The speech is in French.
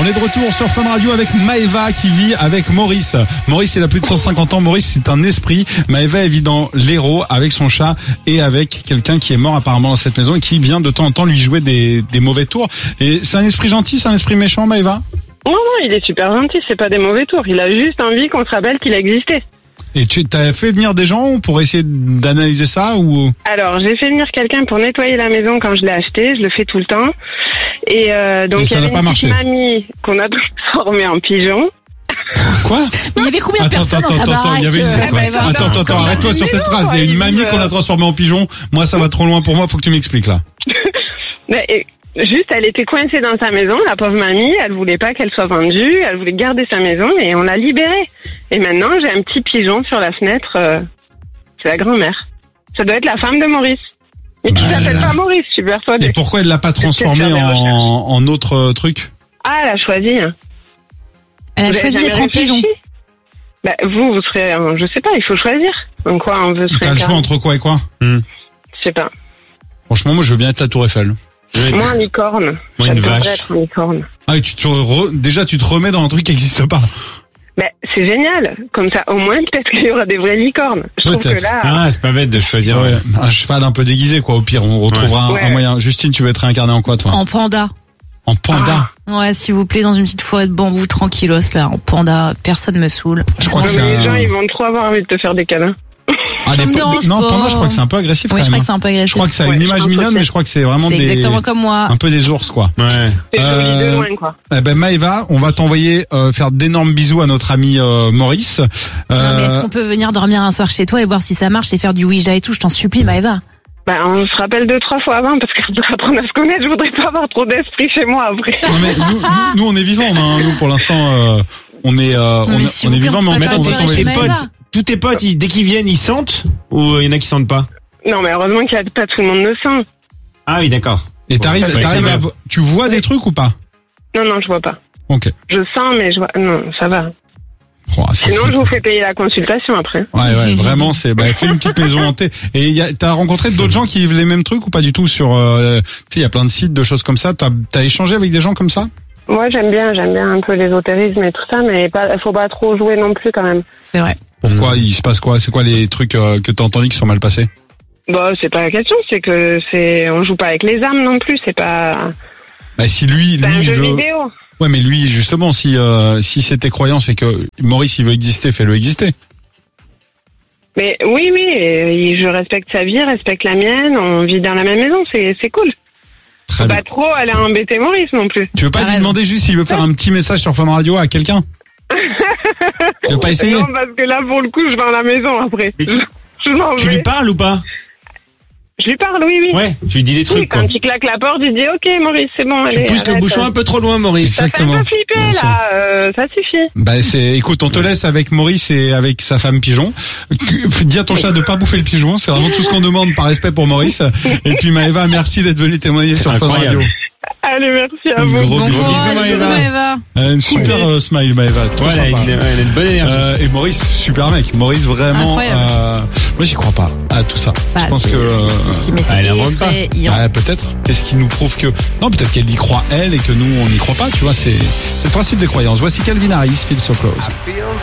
est de retour sur Fun Radio avec Maëva qui vit avec Maurice. Maurice, il a plus de 150 ans. Maurice, c'est un esprit. Maëva, elle vit dans l'Hérault avec son chat et avec quelqu'un qui est mort apparemment dans cette maison et qui vient de temps en temps lui jouer des mauvais tours. Et c'est un esprit gentil, c'est un esprit méchant, Maëva? Non, il est super gentil, c'est pas des mauvais tours. Il a juste envie qu'on se rappelle qu'il existait. Et tu t'as fait venir des gens pour essayer d'analyser ça ou? Alors, j'ai fait venir quelqu'un pour nettoyer la maison quand je l'ai acheté. Je le fais tout le temps. Et donc, il y avait une petite mamie qu'on a transformée en pigeon. Quoi? Mais il y avait combien de personnes dans ta baraque? Attends, arrête-toi sur cette phrase. Il y a une mamie qu'on a transformée en pigeon. Moi, ça va trop loin pour moi. Faut que tu m'expliques là. Juste, elle était coincée dans sa maison, la pauvre mamie, elle voulait pas qu'elle soit vendue, elle voulait garder sa maison et on l'a libérée. Et maintenant, j'ai un petit pigeon sur la fenêtre, c'est la grand-mère. Ça doit être la femme de Maurice. Et puis, ça s'appelle pas Maurice, je suis persuadée. Et pourquoi elle l'a pas transformé en autre truc? Ah, elle a choisi. Elle a choisi d'être en pigeon. Bah, vous serez, je sais pas, il faut choisir. En quoi on veut se réincarner. T'as le choix entre quoi et quoi? Je sais pas. Franchement, moi, je veux bien être la Tour Eiffel. Moi, un licorne. Moi, une vache. Être un licorne. Ah, et déjà, tu te remets dans un truc qui n'existe pas. Mais c'est génial. Comme ça, au moins, peut-être qu'il y aura des vraies licornes. Je trouve que là... Ah, c'est pas bête de choisir. Ouais, un cheval un peu déguisé, quoi. Au pire, on retrouvera un moyen. Justine, tu veux être réincarnée en quoi, toi? En panda. En panda? Ouais, s'il vous plaît, dans une petite forêt de bambou tranquillos, là, en panda. Personne me saoule. Je crois que les gens, ils vont trop avoir envie de te faire des câlins. Ah, ça me dérange non, pas. panda, je crois que c'est un peu agressif. Oui, quand je même. crois que c'est un peu agressif. Je crois que ça a une image mignonne, mais je crois que c'est vraiment exactement comme moi. un peu des ours, quoi. Ouais. C'est joli de loin, quoi. Eh ben, Maëva, on va t'envoyer faire d'énormes bisous à notre ami Maurice. Non, mais est-ce qu'on peut venir dormir un soir chez toi et voir si ça marche et faire du Ouija et tout? Je t'en supplie, Maëva. Bah, on se rappelle 2-3 fois avant parce qu'on doit apprendre à se connaître. Je voudrais pas avoir trop d'esprit chez moi après. Non, mais nous, on est vivants, hein. Nous, pour l'instant, on est vivants, mais on va t'envoyer tes potes. Tous tes potes, dès qu'ils viennent, ils sentent? Ou il y en a qui sentent pas? Non, mais heureusement qu'il y a pas tout le monde ne sent. Ah oui, d'accord. Et tu vois des trucs ou pas? Non, je vois pas. Ok. Je sens, mais je vois, non, ça va. Oh, sinon, je vous fais payer la consultation après. Ouais, vraiment, fais une petite maison hantée. Et t'as rencontré d'autres gens qui vivent les mêmes trucs ou pas du tout sur, tu sais, il y a plein de sites, de choses comme ça. T'as échangé avec des gens comme ça? Moi, j'aime bien un peu l'ésotérisme et tout ça, mais faut pas trop jouer non plus quand même. C'est vrai. Pourquoi? Il se passe quoi? C'est quoi les trucs que t'as entendu qui sont mal passés? Bah, c'est pas la question, on joue pas avec les âmes non plus, c'est pas... Bah, si lui, c'est un il jeu veut... vidéo. Ouais, mais lui, justement, si c'était croyant, c'est que Maurice, il veut exister, fais-le exister. Mais oui, et je respecte sa vie, respecte la mienne, on vit dans la même maison, c'est cool. Très Faut bien. pas trop aller embêter Maurice non plus. Tu veux pas lui demander juste s'il veut faire un petit message sur Fun Radio à quelqu'un? Tu veux pas essayer? Non, parce que là, pour le coup, je vais à la maison après. Je m'en vais. Tu lui parles ou pas? Je lui parle, oui. Ouais, tu lui dis des trucs, quoi. Quand il claque la porte, il dit ok, Maurice, c'est bon, allez. Tu pousses le bouchon un peu trop loin, Maurice. Exactement. Ça fait un peu flipper, là, ça suffit. Bah, écoute, on te laisse avec Maurice et avec sa femme pigeon. Dis à ton chat de pas bouffer le pigeon, c'est vraiment tout ce qu'on demande par respect pour Maurice. Et puis Maëva, merci d'être venue témoigner sur Fun Radio. Allez, merci à vous. Gros bisous. Bisous, Maëva. Une super smile, Maëva. Ouais, elle a une bonne énergie. Et Maurice, super mec. Maurice, vraiment. Moi, j'y crois pas à tout ça. Bah, je pense que. Si, mais c'est peut-être. Qu'est-ce qui nous prouve que. Non, peut-être qu'elle y croit elle et que nous, on n'y croit pas. Tu vois, c'est le principe des croyances. Voici Calvin Harris, Feel So Close.